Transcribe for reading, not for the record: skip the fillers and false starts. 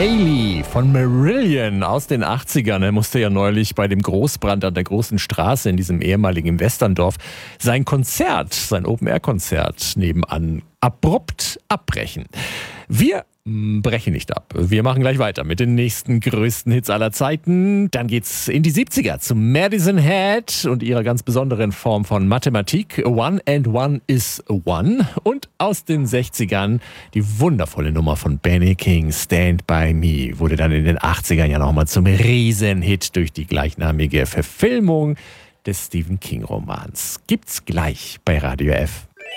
Haley von Marillion aus den 80ern. Er musste ja neulich bei dem Großbrand an der großen Straße in diesem ehemaligen Westerndorf sein Open-Air-Konzert nebenan abrupt abbrechen. Wir brechen nicht ab. Wir machen gleich weiter mit den nächsten größten Hits aller Zeiten. Dann geht's in die 70er zu Madison Head und ihrer ganz besonderen Form von Mathematik. One and One is One. Und aus den 60ern die wundervolle Nummer von Benny King, Stand By Me, wurde dann in den 80ern ja nochmal zum Riesenhit durch die gleichnamige Verfilmung des Stephen King Romans. Gibt's gleich bei Radio F.